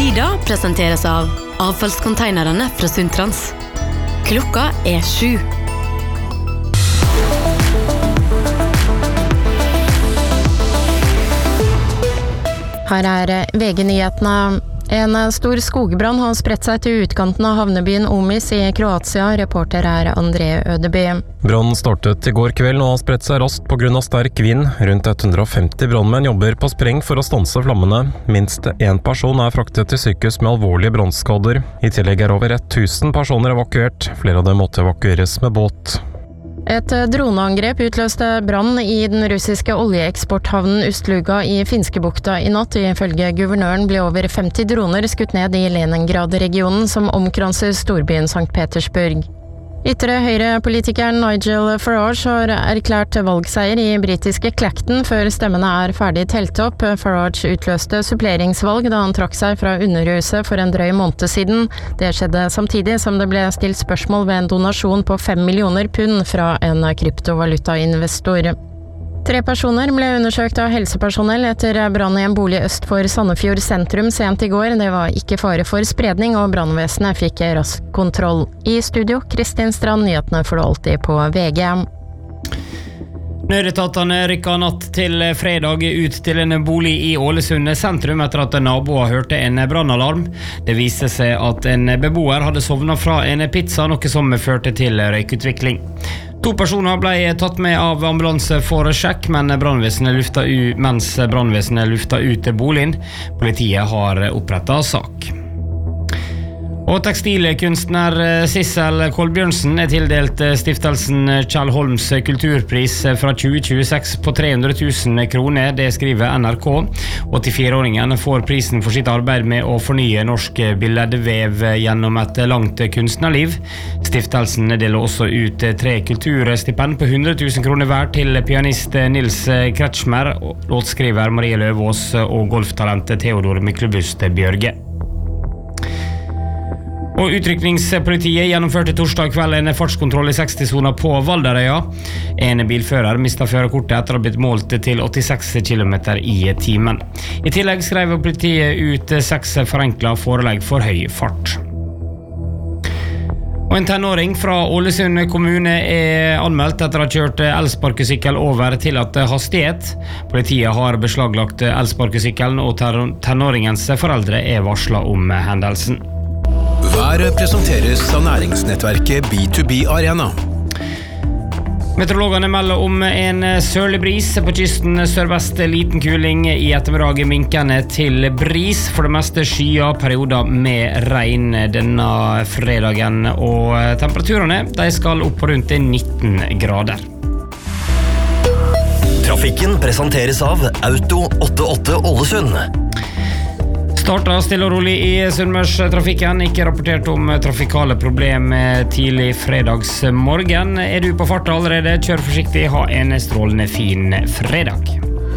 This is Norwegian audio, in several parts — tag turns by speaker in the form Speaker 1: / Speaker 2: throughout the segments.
Speaker 1: Tida presenteres av avfallskonteinerne fra Sundtrans. Klokka 7.
Speaker 2: Her VG-nyhetene. En stor skogbrann har spredt seg til utkanten av havnebyen Omis i Kroatia. Reporter André Ødeby.
Speaker 3: Brannen startet i går kveld og har spredt seg raskt på grunn av sterk vind. Rundt 150 brannmenn jobber på spreng for å stanse flammene. Minst en person fraktet til sykehus med alvorlige brannskader. I tillegg over 1000 personer evakuert. Flere av dem måtte evakueres med båt.
Speaker 2: Et droneangrep utløste brann i den russiske oljeeksporthavnen Ust-Luga i Finskebukta i natt. Ifølge guvernøren ble over 50 droner skutt ned i Leningrad-regionen som omkranser storbyen St. Petersburg. Ytre høyre-politikeren Nigel Farage har erklært valgseier i britiske Clacton før stemmene ferdig telt opp. Farage utløste suppleringsvalg da han trakk seg fra underhuset for en drøy måned siden. Det skjedde samtidig som det ble stilt spørsmål ved en donasjon på 5 millioner pund fra en kryptovalutainvestor. 3 personer ble undersøkt av helsepersonell etter brann i en bolig øst for Sandefjord sentrum sent i går. Det var ikke fare for spredning, og brannvesenet fikk rask kontroll. I studio, Kristin Strand, nyhetene får du alltid på VG.
Speaker 4: Nødetatene rykket natt til fredag ut til en bolig i Ålesund sentrum etter at naboer hørte en brannalarm. Det viste seg at en beboer hadde sovnet fra en pizza, noe som førte til røykutvikling. 2 personer ble tatt med av ambulanse for sjekk, men mens brannvesenet lufta ut boligen. Politiet har opprettet sak. Og tekstilkunstner Sissel Kolbjørnsen tildelt stiftelsen Kjell Holms kulturpris fra 2026 på 300 000 kroner, det skriver NRK. 84-åringen får prisen for sitt arbeid med å fornye norsk billedvev gjennom et langt kunstnerliv. Stiftelsen deler også ut 3 kulturstipend på 100 000 kroner hver til pianist Nils Kretschmer, låtskriver Marie Løvås og golftalentet Theodor Myklebust Bjørge. Og utrykningspolitiet gjennomførte torsdag kveld en fartskontroll i 60-sona på Valderøya. En bilfører mistet førerkortet etter å ha blitt målt til 86 km i timen. I tillegg skrev politiet ut 6 forenklet forelegg for høy fart. Og en tenåring fra Ålesund kommune anmeldt etter å ha kjørt elsparkesykkel over tillatt hastighet. Politiet har beslaglagt elsparkesykkelen, og tenåringens foreldre varslet om hendelsen.
Speaker 5: Været presenteres av næringsnettverket B2B Arena.
Speaker 4: Meteorologene melder om en sørlig bris på kysten sørvest, liten kuling i ettermiddag, minkende til bris, for det meste skyer, perioder med regn denne fredagen, og temperaturene de skal opp på rundt 19 grader.
Speaker 6: Trafikken presenteres av Auto 88 Ålesund.
Speaker 4: Startet stille og rolig i Sunnmørstrafikken, ikke rapportert om trafikale problemer tidlig fredagsmorgen. Du på farta allerede? Kjør forsiktig, ha en strålende fin fredag.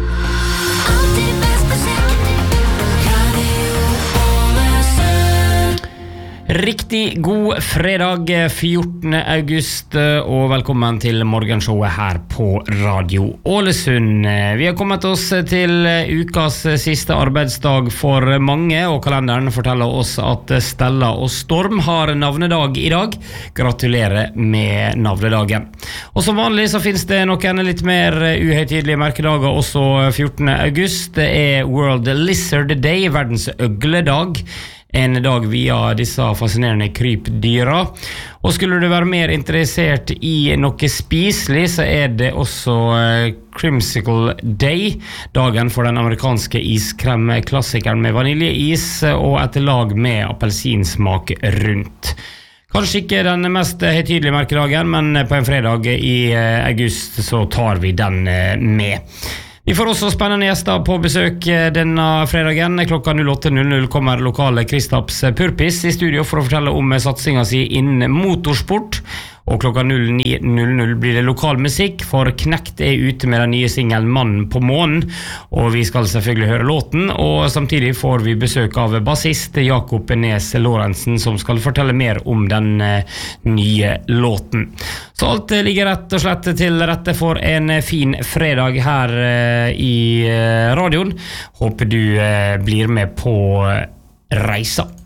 Speaker 4: Riktig god fredag 14. august, og velkommen til morgenshowet her på Radio Ålesund. Vi har kommet oss til ukas siste arbeidsdag for mange, og kalenderen forteller oss at Stella og Storm har navnedag i dag. Gratulerer med navnedagen. Og som vanlig så finnes det noen litt mer uhøytidelige merkedager også 14. august. Det World Lizard Day, verdens øgledag. En dag via disse fascinerende krypdyra. Og skulle du være mer interessert i noe spiselig, så det også Creamsicle Day, dagen for den amerikanske iskremklassikeren med vaniljeis og et lag med appelsinsmak rundt. Kanskje ikke den mest høytidelige merkedagen, men på en fredag i august så tar vi den med. Vi får også spennende gjester på besøk denne fredagen. Klokka 08.00 kommer lokale Kristaps Purpis i studio for å fortelle om satsingen sin innen motorsport. Og klokka 09.00 blir det lokal musikk, for Knekt ute med den nye singelen Mannen på månen. Og vi skal selvfølgelig høre låten, og samtidig får vi besøk av bassist Jakob Nes Lorentzen, som skal fortelle mer om den nye låten. Så alt ligger rett og slett til rette for en fin fredag her i radioen. Håper du blir med på reiser.